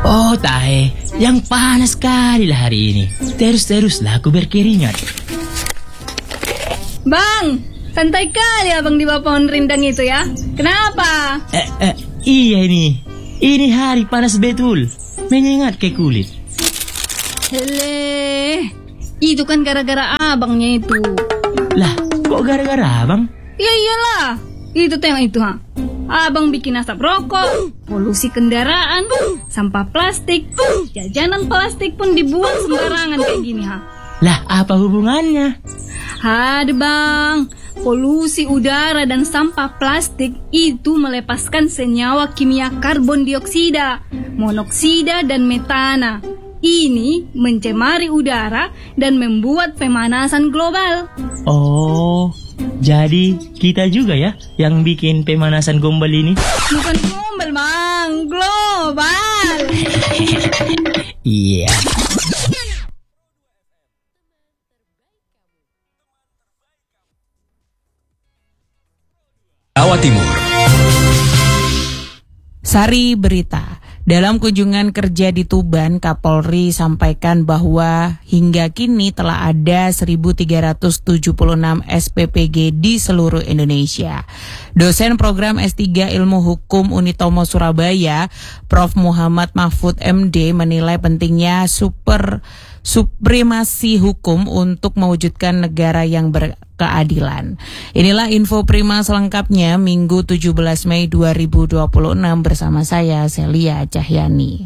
Oh tahe, yang panas sekali lah hari ini. Terus-teruslah aku berkeringat. Bang, santai kali abang di bawah pohon rindang itu ya. Kenapa? Iya ini. Ini hari panas betul. Menyengat ke kulit. Hele, itu kan gara-gara abangnya itu. Lah, kok gara-gara abang? Ya iyalah, itu tema itu ha. Abang bikin asap rokok, polusi kendaraan, sampah plastik, jajanan plastik pun dibuang sembarangan kayak gini ha. Lah, apa hubungannya? Aduh bang, polusi udara dan sampah plastik itu melepaskan senyawa kimia karbon dioksida, monoksida dan metana. Ini mencemari udara dan membuat pemanasan global. Oh, jadi kita juga ya yang bikin pemanasan gombal ini? Bukan global bang, global. Iya. Jawa Timur. Sari berita. Dalam kunjungan kerja di Tuban, Kapolri sampaikan bahwa hingga kini telah ada 1.376 SPPG di seluruh Indonesia. Dosen program S3 Ilmu Hukum Unitomo Surabaya, Prof. Muhammad Mahfud MD menilai pentingnya supremasi hukum untuk mewujudkan negara yang berkeadilan. Inilah info prima selengkapnya Minggu 17 Mei 2026 bersama saya Celia Cahyani.